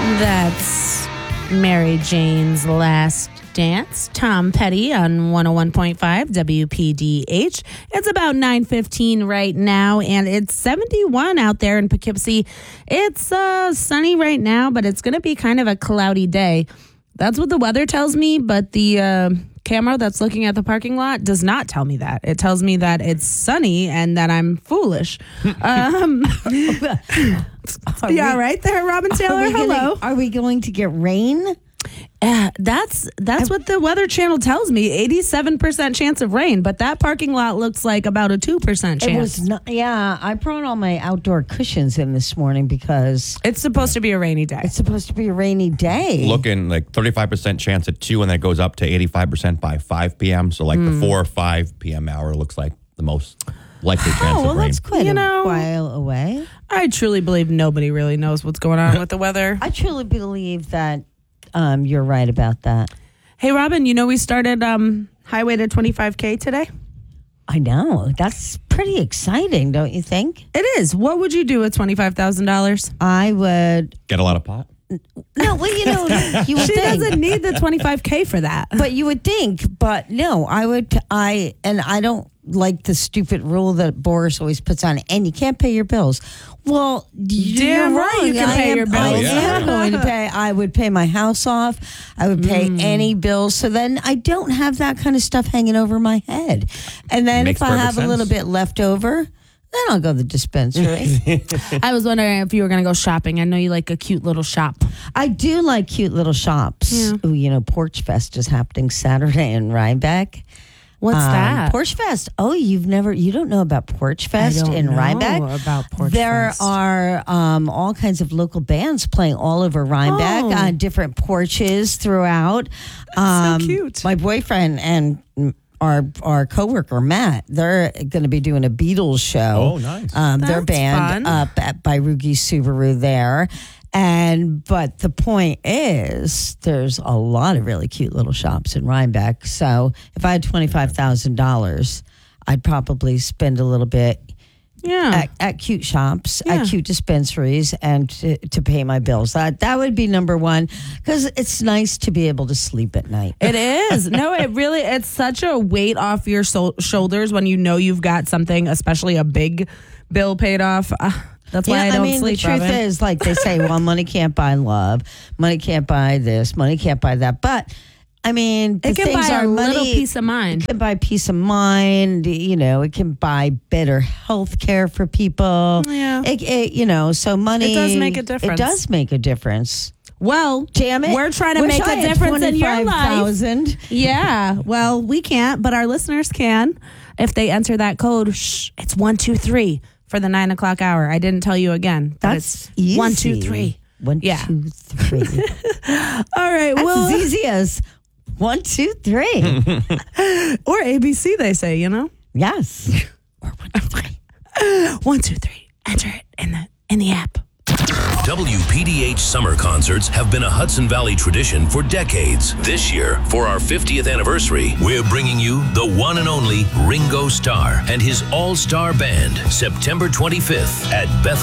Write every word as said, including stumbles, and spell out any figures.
That's Mary Jane's Last Dance. Tom Petty on one oh one point five W P D H. It's about nine fifteen right now, and it's seventy-one out there in Poughkeepsie. It's uh, sunny right now, but it's going to be kind of a cloudy day. That's what the weather tells me, but the uh, camera that's looking at the parking lot does not tell me that. It tells me that it's sunny and that I'm foolish. um, yeah, we, right there, Robin Taylor. are Hello. Gonna, are we going to get rain? Uh, that's that's what the Weather Channel tells me. eighty-seven percent chance of rain, but that parking lot looks like about a two percent chance. It was not, yeah, I brought all my outdoor cushions in this morning because it's supposed to be a rainy day. It's supposed to be a rainy day. Looking like thirty-five percent chance at two, and that goes up to eighty-five percent by five p.m. So like mm. the four or five p.m. hour looks like the most likely chance oh, well, of rain. That's quite you a know, while away. I truly believe nobody really knows what's going on with the weather. I truly believe that um, you're right about that. Hey, Robin, you know we started um, Highway to twenty-five K today? I know. That's pretty exciting, don't you think? It is. What would you do with twenty-five thousand dollars? I would... Get a lot of pot? No, well, you know, you would she think. doesn't need the twenty-five K for that. But you would think, but no, I would, I, and I don't like the stupid rule that Boris always puts on, and you can't pay your bills. Well, damn you're right wrong. you can I pay am, your bills. I Oh, yeah. am going to pay. I would pay my house off. I would pay Mm. any bills. So then I don't have that kind of stuff hanging over my head. And then Makes if I perfect have sense. a little bit left over, then I'll go to the dispensary. I was wondering if you were going to go shopping. I know you like a cute little shop. I do like cute little shops. Yeah. Ooh, you know, Porch Fest is happening Saturday in Rhinebeck. What's Um, that? Porch Fest. Oh, you've never, you don't know about Porch Fest don't in know Rhinebeck? about Porch there Fest. are um, all kinds of local bands playing all over Rhinebeck Oh. on different porches throughout. Um, so cute. My boyfriend and our our coworker Matt, they're going to be doing a Beatles show. Oh, nice. Um, their That's band fun. up at by Rugi Subaru there. And but the point is, there's a lot of really cute little shops in Rhinebeck. So if I had twenty-five thousand dollars, I'd probably spend a little bit Yeah. at, at cute shops, Yeah. at cute dispensaries, and to, to pay my bills. That that would be number one, because it's nice to be able to sleep at night. It is. No, it really, it's such a weight off your so- shoulders when you know you've got something, especially a big bill paid off. Uh, that's why I don't mean, sleep. the truth Robin. is, like they say, well, money can't buy love, money can't buy this, money can't buy that. But I mean, the it can things buy are a money, little peace of mind. It can buy peace of mind. You know, it can buy better health care for people. Yeah. It, it, you know, so money. It does make a difference. It does make a difference. Well, Damn it. we're trying to Wish make I a had difference in your life. twenty-five thousand. Yeah. Well, we can't, but our listeners can if they enter that code. Shh, it's one, two, three for the nine o'clock hour. I didn't tell you again. But That's it's easy. one, two, three. One, Yeah. two, three. All right. That's Well, as easy as one, two, three. or A B C, they say, you know? Yes. Or one, two, three. One, two, three. Enter it in the in the app. W P D H summer concerts have been a Hudson Valley tradition for decades. This year, for our fiftieth anniversary, we're bringing you the one and only Ringo Starr and his all-star band, September twenty-fifth at Beth.